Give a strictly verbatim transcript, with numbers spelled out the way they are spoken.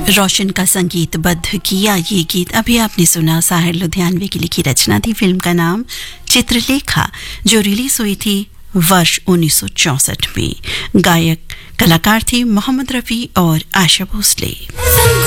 रोशन का संगीतबद्ध किया ये गीत अभी आपने सुना साहिर लुधियानवी की लिखी रचना थी। फिल्म का नाम चित्रलेखा, जो रिलीज हुई थी वर्ष उन्नीस सौ चौसठ में। गायक कलाकार थे मोहम्मद रफ़ी और आशा भोसले।